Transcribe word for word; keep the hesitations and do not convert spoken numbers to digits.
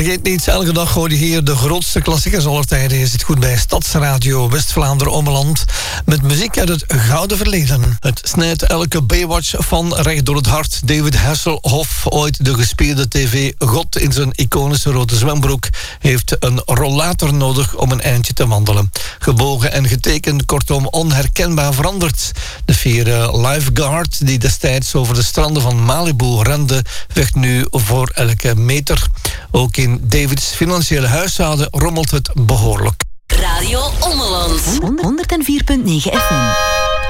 Vergeet niet, elke dag hoor je hier de grootste klassiekers aller tijden. Je zit goed bij Stadsradio West-Vlaanderen-Ommeland met muziek uit het gouden verleden. Het snijdt elke Baywatch-fan recht door het hart. David Hasselhoff, ooit de gespierde tv-god in zijn iconische rode zwembroek, heeft een rollator nodig om een eindje te wandelen. Gebogen en getekend, kortom onherkenbaar veranderd. De vier lifeguard die destijds over de stranden van Malibu rende, vecht nu voor elke meter. Ook in Davids financiële huishouden rommelt het behoorlijk. Radio Ommeland honderdvier komma negen F M.